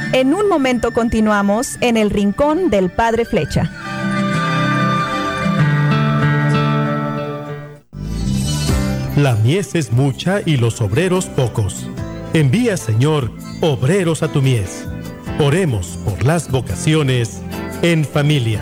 En un momento continuamos en el Rincón del Padre Flecha. La mies es mucha y los obreros pocos. Envía, Señor, obreros a tu mies. Oremos por las vocaciones en familia.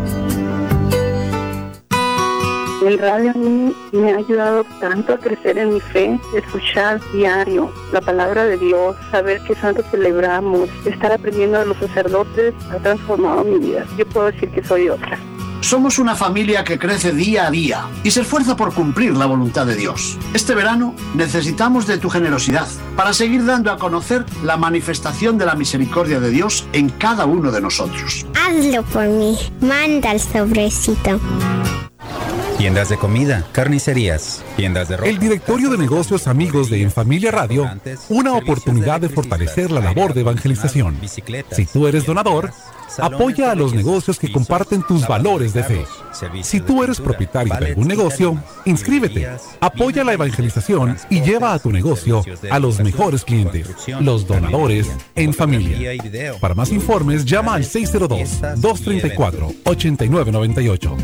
El radio a mí me ha ayudado tanto a crecer en mi fe, escuchar diario la palabra de Dios, saber qué santos celebramos, estar aprendiendo de los sacerdotes, ha transformado mi vida. Yo puedo decir que soy otra. Somos una familia que crece día a día y se esfuerza por cumplir la voluntad de Dios. Este verano necesitamos de tu generosidad para seguir dando a conocer la manifestación de la misericordia de Dios en cada uno de nosotros. Hazlo por mí. Manda el sobrecito. Tiendas de comida, carnicerías, tiendas de ropa. El Directorio de Negocios Amigos de En Familia Radio, una oportunidad de fortalecer la labor de evangelización. Si tú eres donador, apoya a los negocios que comparten tus valores de fe. Si tú eres propietario de algún negocio, inscríbete, apoya la evangelización y lleva a tu negocio a los mejores clientes, los donadores en familia. Para más informes, llama al 602-234-8998.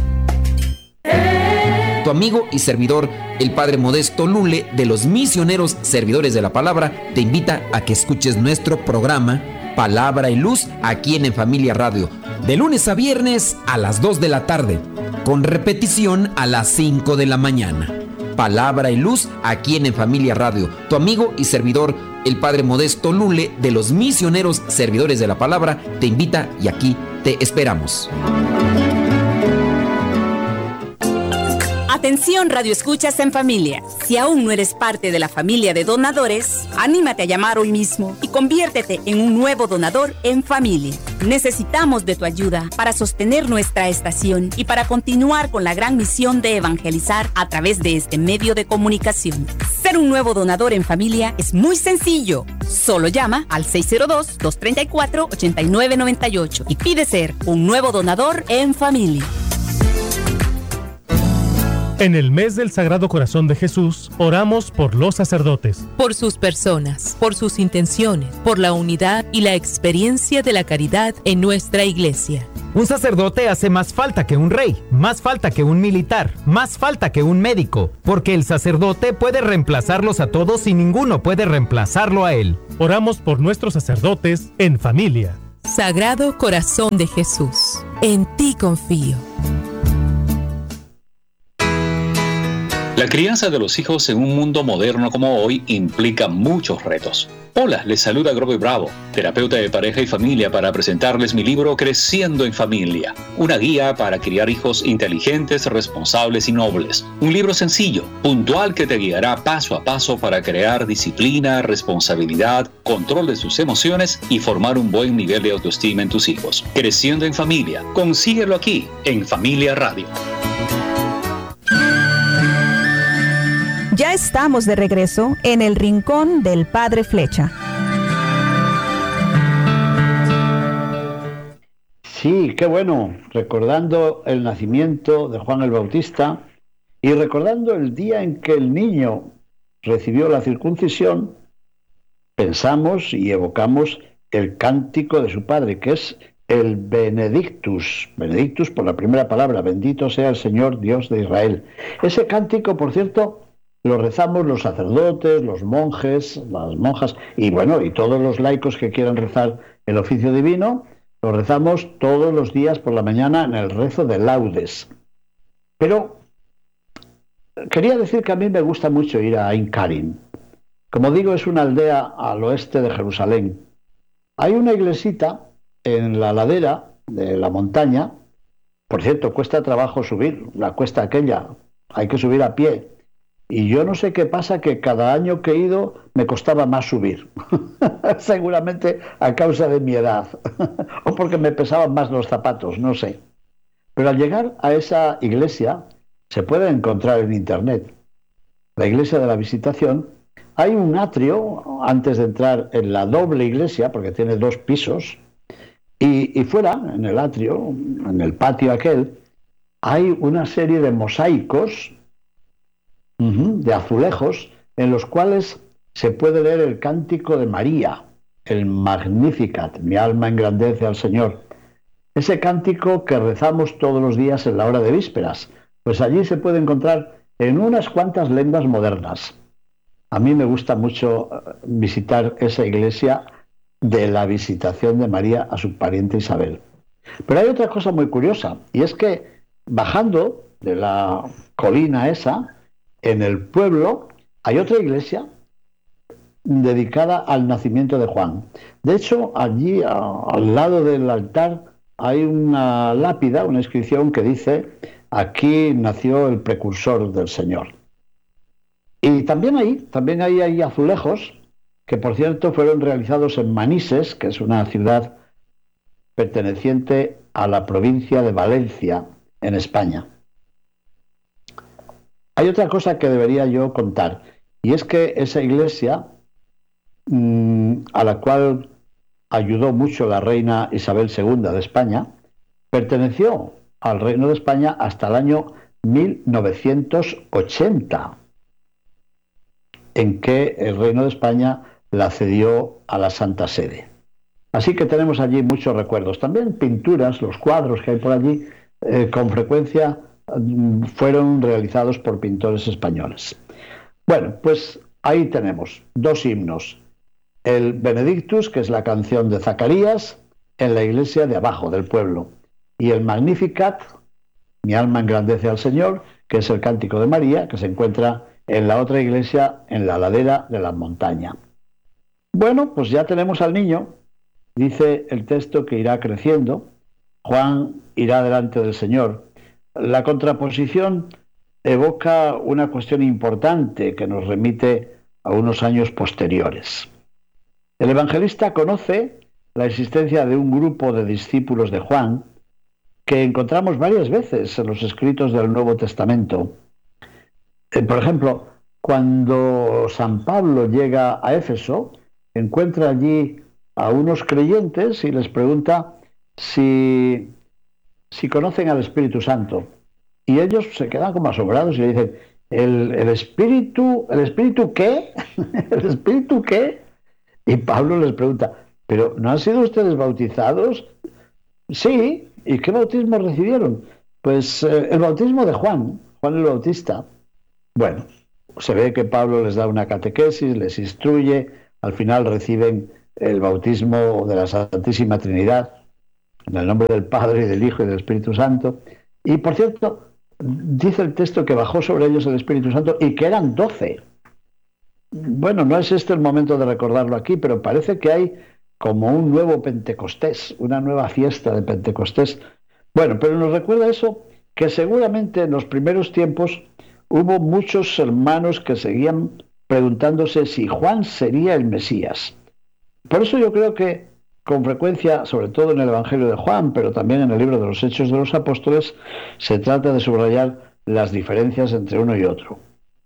Tu amigo y servidor, el Padre Modesto Lule, de los Misioneros Servidores de la Palabra, te invita a que escuches nuestro programa Palabra y Luz aquí en Familia Radio, de lunes a viernes a las 2 de la tarde, con repetición a las 5 de la mañana. Palabra y Luz aquí en Familia Radio. Tu amigo y servidor, el Padre Modesto Lule, de los Misioneros Servidores de la Palabra, te invita y aquí te esperamos. Atención, Radio Escuchas en Familia. Si aún no eres parte de la familia de donadores, anímate a llamar hoy mismo y conviértete en un nuevo donador en familia. Necesitamos de tu ayuda para sostener nuestra estación y para continuar con la gran misión de evangelizar a través de este medio de comunicación. Ser un nuevo donador en familia es muy sencillo. Solo llama al 602-234-8998 y pide ser un nuevo donador en familia. En el mes del Sagrado Corazón de Jesús, oramos por los sacerdotes. Por sus personas, por sus intenciones, por la unidad y la experiencia de la caridad en nuestra iglesia. Un sacerdote hace más falta que un rey, más falta que un militar, más falta que un médico, porque el sacerdote puede reemplazarlos a todos y ninguno puede reemplazarlo a él. Oramos por nuestros sacerdotes en familia. Sagrado Corazón de Jesús, en ti confío. La crianza de los hijos en un mundo moderno como hoy implica muchos retos. Hola, les saluda Grover Bravo, terapeuta de pareja y familia, para presentarles mi libro Creciendo en Familia, una guía para criar hijos inteligentes, responsables y nobles. Un libro sencillo, puntual, que te guiará paso a paso para crear disciplina, responsabilidad, control de sus emociones y formar un buen nivel de autoestima en tus hijos. Creciendo en Familia, consíguelo aquí, en Familia Radio. Ya estamos de regreso en el Rincón del Padre Flecha. Sí, qué bueno, recordando el nacimiento de Juan el Bautista y recordando el día en que el niño recibió la circuncisión, pensamos y evocamos el cántico de su padre, que es el Benedictus. Benedictus por la primera palabra, bendito sea el Señor Dios de Israel. Ese cántico, por cierto, lo rezamos los sacerdotes, los monjes, las monjas y bueno, y todos los laicos que quieran rezar el oficio divino, lo rezamos todos los días por la mañana en el rezo de laudes. Pero quería decir que a mí me gusta mucho ir a Ain Karim. Como digo, es una aldea al oeste de Jerusalén. Hay una iglesita en la ladera de la montaña. Por cierto, cuesta trabajo subir, la cuesta aquella, hay que subir a pie. Y yo no sé qué pasa, que cada año que he ido me costaba más subir. Seguramente a causa de mi edad. O porque me pesaban más los zapatos, no sé. Pero al llegar a esa iglesia, se puede encontrar en internet, la iglesia de la Visitación, hay un atrio antes de entrar en la doble iglesia, porque tiene 2 pisos, y fuera, en el atrio, en el patio aquel, hay una serie de mosaicos, de azulejos, en los cuales se puede leer el cántico de María, el Magnificat, mi alma engrandece al Señor. Ese cántico que rezamos todos los días en la hora de vísperas, pues allí se puede encontrar en unas cuantas lenguas modernas. A mí me gusta mucho visitar esa iglesia de la visitación de María a su pariente Isabel. Pero hay otra cosa muy curiosa, y es que bajando de la colina esa, en el pueblo, hay otra iglesia dedicada al nacimiento de Juan. De hecho, allí al lado del altar hay una lápida, una inscripción que dice: aquí nació el precursor del Señor. Y también hay azulejos que, por cierto, fueron realizados en Manises, que es una ciudad perteneciente a la provincia de Valencia, en España. Hay otra cosa que debería yo contar, y es que esa iglesia, a la cual ayudó mucho la reina Isabel II de España, perteneció al Reino de España hasta el año 1980, en que el Reino de España la cedió a la Santa Sede. Así que tenemos allí muchos recuerdos. También pinturas, los cuadros que hay por allí, con frecuencia fueron realizados por pintores españoles. Bueno, pues ahí tenemos dos himnos. El Benedictus, que es la canción de Zacarías, en la iglesia de abajo del pueblo, y el Magnificat, mi alma engrandece al Señor, que es el cántico de María, que se encuentra en la otra iglesia, en la ladera de la montaña. Bueno, pues ya tenemos al niño. Dice el texto que irá creciendo. Juan irá delante del Señor. La contraposición evoca una cuestión importante que nos remite a unos años posteriores. El evangelista conoce la existencia de un grupo de discípulos de Juan que encontramos varias veces en los escritos del Nuevo Testamento. Por ejemplo, cuando San Pablo llega a Éfeso, encuentra allí a unos creyentes y les pregunta si conocen al Espíritu Santo. Y ellos se quedan como asombrados y le dicen: ¿El Espíritu qué? ¿El Espíritu qué? Y Pablo les pregunta: ¿pero no han sido ustedes bautizados? Sí. ¿Y qué bautismo recibieron? Pues el bautismo de Juan el Bautista. Bueno, se ve que Pablo les da una catequesis, les instruye, al final reciben el bautismo de la Santísima Trinidad, en el nombre del Padre, y del Hijo y del Espíritu Santo. Y por cierto, dice el texto que bajó sobre ellos el Espíritu Santo y que eran 12. Bueno, no es este el momento de recordarlo aquí, pero parece que hay como un nuevo Pentecostés, una nueva fiesta de Pentecostés. Bueno, pero nos recuerda eso, que seguramente en los primeros tiempos hubo muchos hermanos que seguían preguntándose si Juan sería el Mesías. Por eso yo creo que con frecuencia, sobre todo en el Evangelio de Juan, pero también en el libro de los Hechos de los Apóstoles, se trata de subrayar las diferencias entre uno y otro.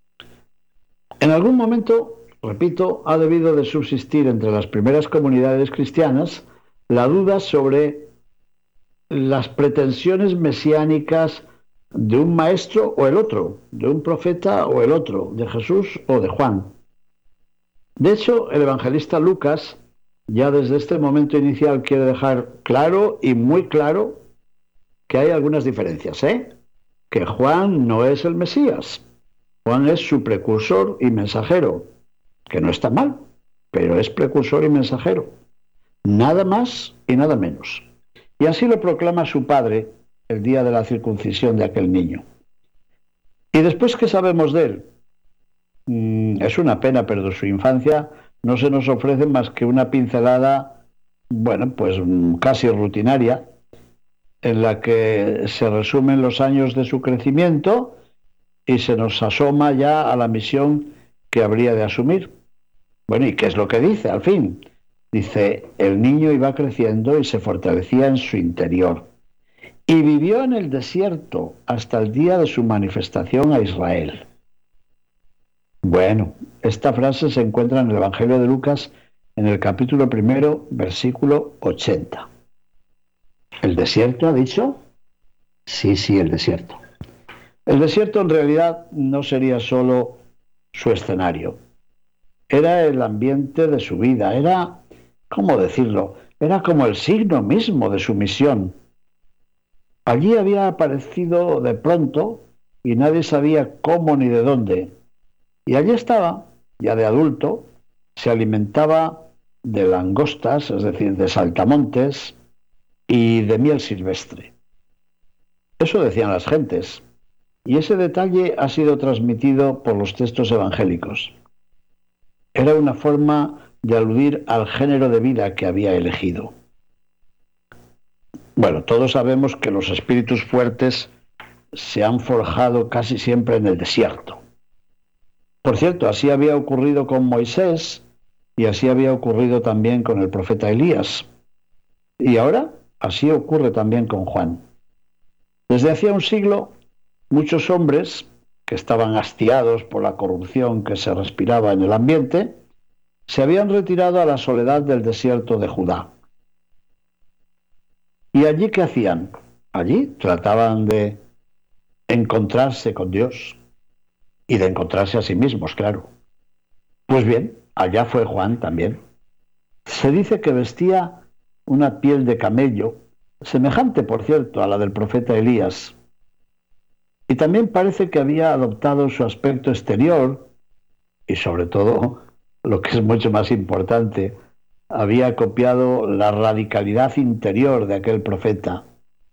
En algún momento, repito, ha debido de subsistir entre las primeras comunidades cristianas la duda sobre las pretensiones mesiánicas de un maestro o el otro, de un profeta o el otro, de Jesús o de Juan. De hecho, el evangelista Lucas ya desde este momento inicial quiere dejar claro y muy claro que hay algunas diferencias, que Juan no es el Mesías. Juan es su precursor y mensajero, que no está mal, pero es precursor y mensajero. Nada más y nada menos. Y así lo proclama su padre el día de la circuncisión de aquel niño. Y después, ¿qué sabemos de él? Es una pena, pero de su infancia no se nos ofrece más que una pincelada, bueno, pues casi rutinaria, en la que se resumen los años de su crecimiento y se nos asoma ya a la misión que habría de asumir. Bueno, ¿y qué es lo que dice al fin? Dice: el niño iba creciendo y se fortalecía en su interior, y vivió en el desierto hasta el día de su manifestación a Israel. Bueno, esta frase se encuentra en el Evangelio de Lucas, en el capítulo 1, versículo 80. ¿El desierto ha dicho? Sí, el desierto. El desierto en realidad no sería solo su escenario. Era el ambiente de su vida, era ¿cómo decirlo? Era como el signo mismo de su misión. Allí había aparecido de pronto y nadie sabía cómo ni de dónde. Y allí estaba, ya de adulto, se alimentaba de langostas, es decir, de saltamontes y de miel silvestre. Eso decían las gentes. Y ese detalle ha sido transmitido por los textos evangélicos. Era una forma de aludir al género de vida que había elegido. Bueno, todos sabemos que los espíritus fuertes se han forjado casi siempre en el desierto. Por cierto, así había ocurrido con Moisés y así había ocurrido también con el profeta Elías. Y ahora así ocurre también con Juan. Desde hacía un siglo, muchos hombres que estaban hastiados por la corrupción que se respiraba en el ambiente, se habían retirado a la soledad del desierto de Judá. ¿Y allí qué hacían? Allí trataban de encontrarse con Dios y de encontrarse a sí mismos, claro. Pues bien, allá fue Juan también. Se dice que vestía una piel de camello, semejante, por cierto, a la del profeta Elías. Y también parece que había adoptado su aspecto exterior y, sobre todo, lo que es mucho más importante, había copiado la radicalidad interior de aquel profeta.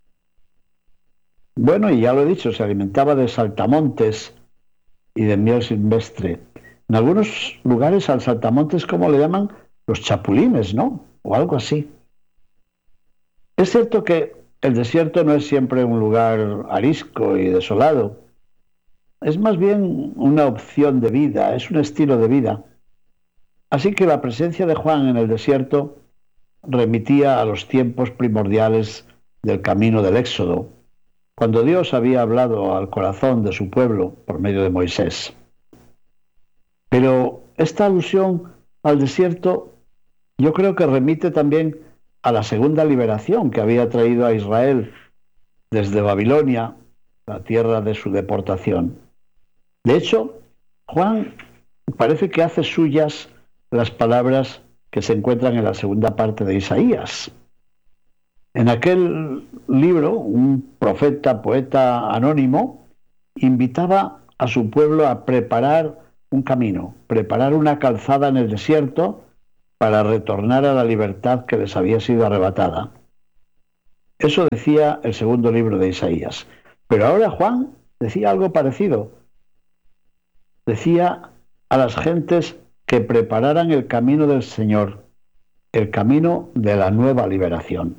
Bueno, y ya lo he dicho, se alimentaba de saltamontes y de miel silvestre. En algunos lugares al saltamontes, ¿cómo le llaman? Los chapulines, ¿no? O algo así. Es cierto que el desierto no es siempre un lugar arisco y desolado. Es más bien una opción de vida, es un estilo de vida. Así que la presencia de Juan en el desierto remitía a los tiempos primordiales del camino del Éxodo, cuando Dios había hablado al corazón de su pueblo por medio de Moisés. Pero esta alusión al desierto yo creo que remite también a la segunda liberación que había traído a Israel desde Babilonia, la tierra de su deportación. De hecho, Juan parece que hace suyas las palabras que se encuentran en la segunda parte de Isaías. En aquel libro, un profeta, poeta anónimo, invitaba a su pueblo a preparar un camino, preparar una calzada en el desierto para retornar a la libertad que les había sido arrebatada. Eso decía el segundo libro de Isaías. Pero ahora Juan decía algo parecido. Decía a las gentes que prepararan el camino del Señor, el camino de la nueva liberación.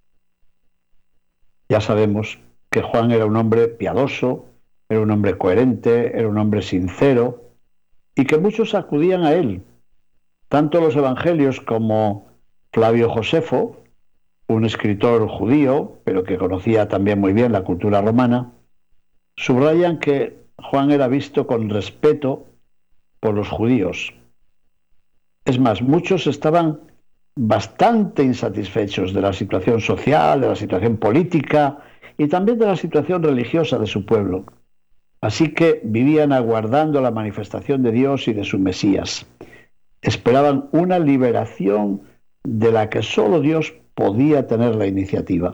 Ya sabemos que Juan era un hombre piadoso, era un hombre coherente, era un hombre sincero, y que muchos acudían a él. Tanto los evangelios como Flavio Josefo, un escritor judío, pero que conocía también muy bien la cultura romana, subrayan que Juan era visto con respeto por los judíos. Es más, muchos estaban bastante insatisfechos de la situación social, de la situación política y también de la situación religiosa de su pueblo. Así que vivían aguardando la manifestación de Dios y de su Mesías. Esperaban una liberación de la que solo Dios podía tener la iniciativa.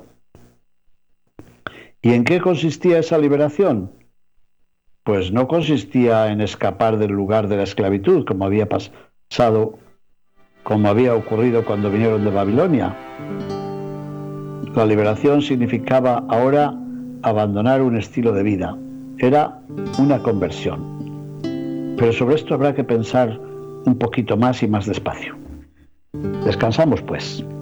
¿Y en qué consistía esa liberación? Pues no consistía en escapar del lugar de la esclavitud, como había pasado, como había ocurrido cuando vinieron de Babilonia. La liberación significaba ahora abandonar un estilo de vida. Era una conversión. Pero sobre esto habrá que pensar un poquito más y más despacio. Descansamos, pues.